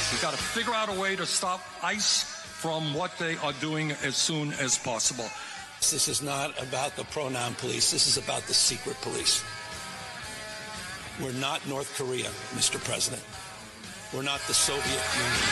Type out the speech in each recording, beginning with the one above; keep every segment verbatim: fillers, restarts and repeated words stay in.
We've got to figure out a way to stop ICE from what they are doing as soon as possible. This is not about the pronoun police. This is about the secret police. We're not North Korea, Mister President. We're not the Soviet Union.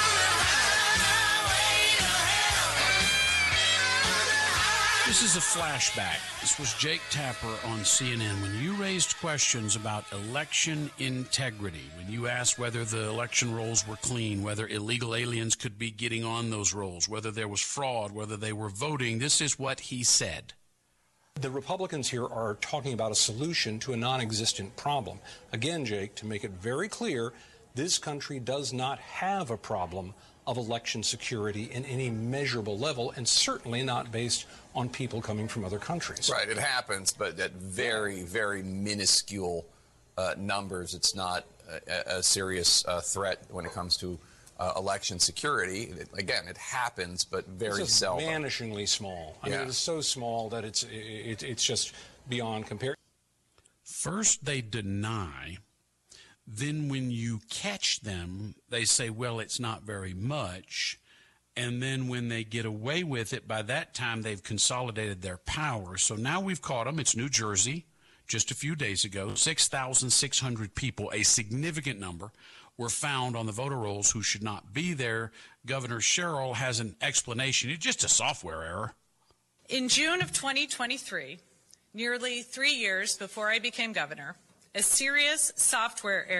This is a flashback. This was Jake Tapper on C N N when you raised questions about election integrity, when you asked whether the election rolls were clean, whether illegal aliens could be getting on those rolls, whether there was fraud, whether they were voting. This is what he said. The Republicans here are talking about a solution to a non-existent problem. Again, Jake, to make it very clear, this country does not have a problem of election security in any measurable level, and certainly not based on people coming from other countries. Right, it happens, but at very, very minuscule uh, numbers. It's not a, a serious uh, threat when it comes to uh, election security. It, again, it happens, but very it's seldom. Vanishingly small. I yeah. mean, it is so small that it's it, it's just beyond compare. First, they deny. Then when you catch them, they say, well, it's not very much. And then when they get away with it, by that time, they've consolidated their power. So now we've caught them. It's New Jersey. Just a few days ago, six thousand six hundred people, a significant number, were found on the voter rolls who should not be there. Governor Sherrill has an explanation. It's just a software error. In June of twenty twenty-three, nearly three years before I became governor, a serious software error